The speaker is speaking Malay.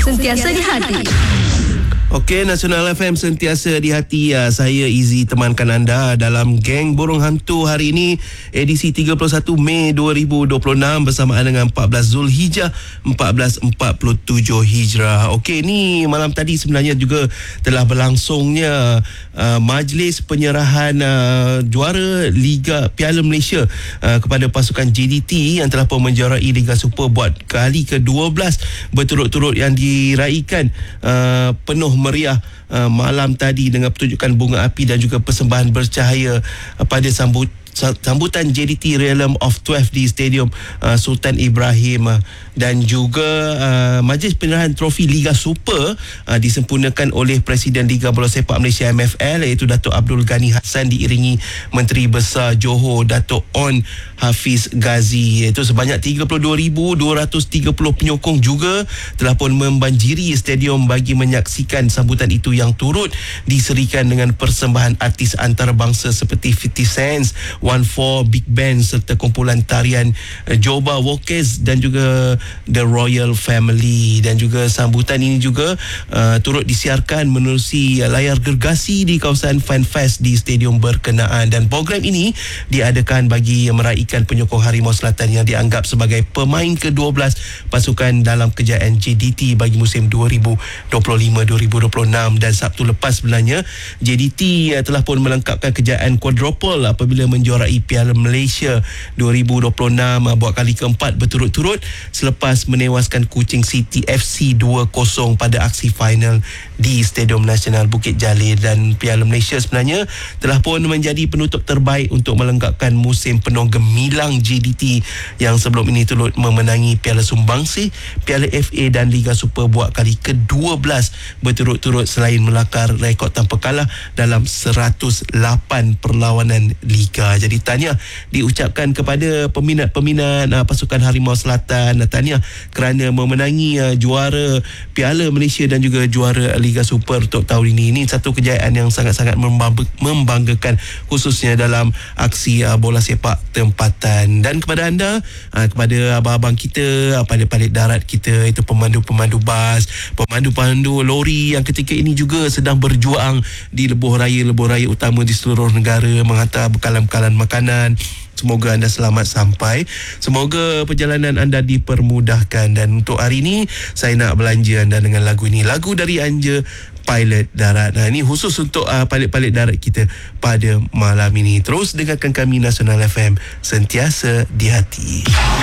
sentiasa di hati. Okey, Nasional FM sentiasa di hati. Saya Izzy temankan anda dalam Geng Burung Hantu hari ini, edisi 31 Mei 2026 bersamaan dengan 14 Zulhijjah 1447 Hijrah. Okey, ni malam tadi sebenarnya juga telah berlangsungnya majlis penyerahan juara Liga Piala Malaysia kepada pasukan JDT yang telah pun menjuarai Liga Super buat kali ke-12 berturut-turut yang diraikan penuh meriah malam tadi dengan pertunjukan bunga api dan juga persembahan bercahaya pada sambutan JDT Realm of 12 di Stadium Sultan Ibrahim, dan juga majlis penyerahan trofi Liga Super disempurnakan oleh Presiden Liga Bola Sepak Malaysia MFL, iaitu Datuk Abdul Ghani Hassan, diiringi Menteri Besar Johor Datuk On Hafiz Ghazi. Iaitu sebanyak 32,230 penyokong juga telah pun membanjiri stadium bagi menyaksikan sambutan itu yang turut diserikan dengan persembahan artis antarabangsa seperti 50 Cent, 14 Big Band serta kumpulan tarian Joba Walkers dan juga The Royal Family. Dan juga sambutan ini juga turut disiarkan menerusi layar gergasi di kawasan FanFest di stadium berkenaan, dan program ini diadakan bagi meraihkan penyokong Harimau Selatan yang dianggap sebagai pemain ke-12 pasukan dalam kejayaan JDT bagi musim 2025-2026. Dan Sabtu lepas sebenarnya JDT telah pun melengkapkan kejayaan quadruple apabila menjuarai Piala Malaysia 2026 buat kali keempat berturut-turut selepas menewaskan Kuching City FC 2-0 pada aksi final di Stadium Nasional Bukit Jalil. Dan Piala Malaysia sebenarnya telah pun menjadi penutup terbaik untuk melengkapkan musim penuh gemilang JDT yang sebelum ini turut memenangi Piala Sumbangsih, Piala FA dan Liga Super buat kali ke-12 berturut-turut, selain melakar rekod tanpa kalah dalam 108 perlawanan Liga. Jadi tahniah diucapkan kepada peminat-peminat pasukan Harimau Selatan. Tahniah kerana memenangi juara Piala Malaysia dan juga juara Liga Super untuk tahun ini. Ini satu kejayaan yang sangat-sangat membanggakan, khususnya dalam aksi bola sepak tempatan. Dan kepada anda, kepada abang-abang kita, palit-palit darat kita, itu pemandu-pemandu bas, pemandu-pemandu lori yang ketika ini juga sedang berjuang di lebuh raya utama di seluruh negara menghantar bekalan-bekalan makanan. Semoga anda selamat sampai. Semoga perjalanan anda dipermudahkan. Dan untuk hari ini saya nak belanja anda dengan lagu ini, lagu dari Anja, Pilot Darat. Ini khusus untuk pilot-pilot darat kita pada malam ini. Terus dengarkan kami, Nasional FM, sentiasa di hati.